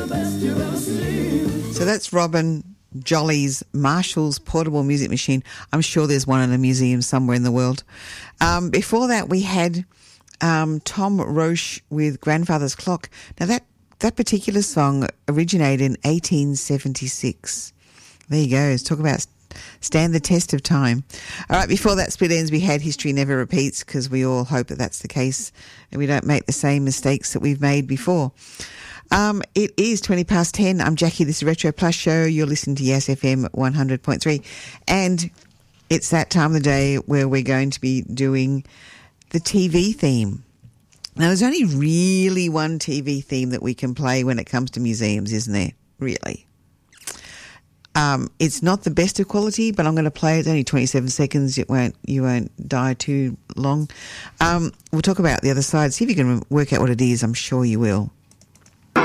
So that's Robin Jolly's Marshall's portable music machine. I'm sure there's one in a museum somewhere in the world. Before that, we had Tom Roche with Grandfather's Clock. Now, that particular song originated in 1876. There you go. Let's talk about stand the test of time. All right, before that, Split Ends, we had History Never Repeats, because we all hope that that's the case and we don't make the same mistakes that we've made before. It is 20 past 10. I'm Jackie. This is Retro Plus Show. You're listening to Yes FM 100.3. And it's that time of the day where we're going to be doing the TV theme. Now, there's only really one TV theme that we can play when it comes to museums, isn't there? Really. It's not the best of quality, but I'm going to play it. It's only 27 seconds. You won't die too long. We'll talk about the other side. See if you can work out what it is. I'm sure you will.